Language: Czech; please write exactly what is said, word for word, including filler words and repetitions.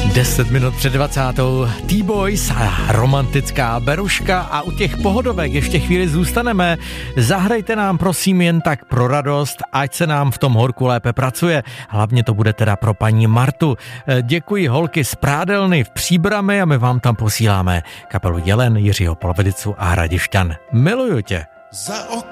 Deset minut před dvacátou T-Boys a romantická Beruška a u těch pohodovek ještě chvíli zůstaneme. Zahrajte nám prosím jen tak pro radost, ať se nám v tom horku lépe pracuje. Hlavně to bude teda pro paní Martu. Děkuji holky z Prádelny v Příbrami a my vám tam posíláme kapelu Jelen, Jiřího Polovedicu a Hradišťan. Miluju tě. Za